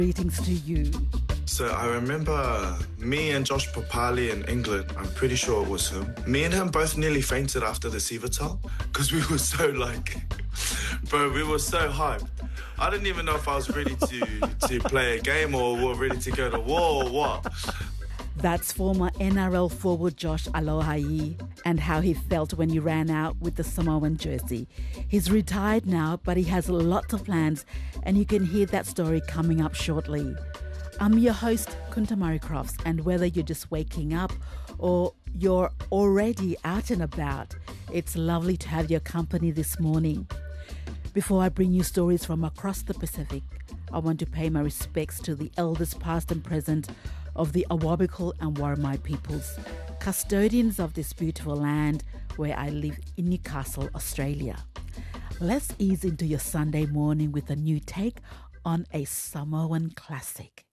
Greetings to you. So I remember me and Josh Papali in England, I'm pretty sure it was him. Me and him both nearly fainted after the Civital because we were so we were so hyped. I didn't even know if I was ready to play a game or ready to go to war or what. That's former NRL forward Josh Aloiai and how he felt when he ran out with the Samoan jersey. He's retired now, but he has lots of plans, and you can hear that story coming up shortly. I'm your host, Kunta Murray Crofts, and whether you're just waking up or you're already out and about, it's lovely to have your company this morning. Before I bring you stories from across the Pacific, I want to pay my respects to the elders past and present of the Awabakal and Worimi peoples, custodians of this beautiful land where I live in Newcastle, Australia. Let's ease into your Sunday morning with a new take on a Samoan classic.